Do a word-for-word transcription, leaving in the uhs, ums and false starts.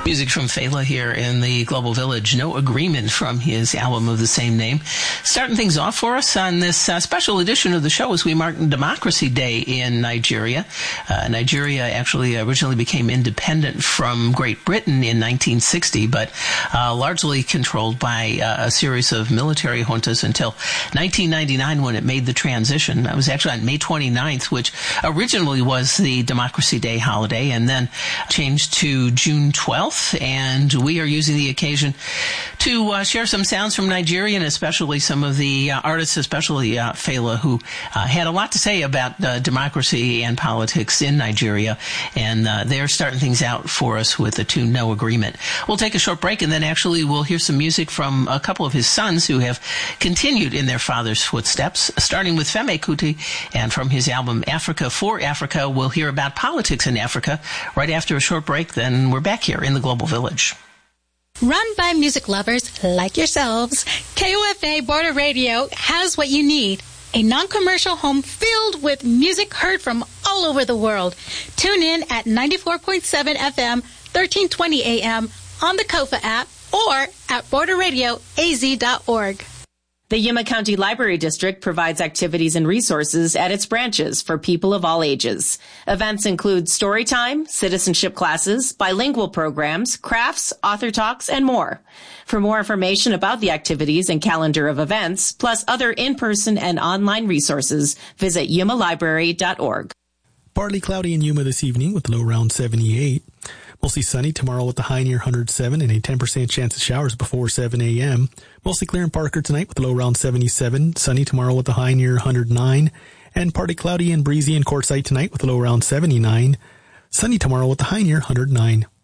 Music from Fela here in the Global Village. No Agreement from his album of the same name. Starting things off for us on this uh, special edition of the show as we mark Democracy Day in Nigeria. Uh, Nigeria actually originally became independent from Great Britain in nineteen sixty, but uh, largely controlled by uh, a series of military juntas until nineteen ninety-nine when it made the transition. That was actually on May twenty-ninth, which originally was the Democracy Day holiday and then changed to June twelfth. And we are using the occasion to uh, share some sounds from Nigeria, and especially some of the uh, artists, especially uh, Fela, who uh, had a lot to say about uh, democracy and politics in Nigeria. And uh, they're starting things out for us with the tune No Agreement. We'll take a short break, and then actually we'll hear some music from a couple of his sons who have continued in their father's footsteps, starting with Femi Kuti. And from his album Africa for Africa, we'll hear about politics in Africa right after a short break. Then we're back here in the Global Village. Run by music lovers like yourselves, K O F A Border Radio has what you need. A non-commercial home filled with music heard from all over the world. Tune in at ninety-four point seven F M, thirteen twenty A M on the Kofa app or at border radio a z dot org. The Yuma County Library District provides activities and resources at its branches for people of all ages. Events include story time, citizenship classes, bilingual programs, crafts, author talks, and more. For more information about the activities and calendar of events, plus other in-person and online resources, visit yuma library dot org. Partly cloudy in Yuma this evening with a low around seventy-eight. Mostly sunny tomorrow with a high near one hundred seven and a ten percent chance of showers before seven A M. Mostly clear in Parker tonight with a low around seventy-seven. Sunny tomorrow with a high near one hundred nine. And partly cloudy and breezy in Quartzsite tonight with a low around seventy-nine. Sunny tomorrow with a high near one hundred nine.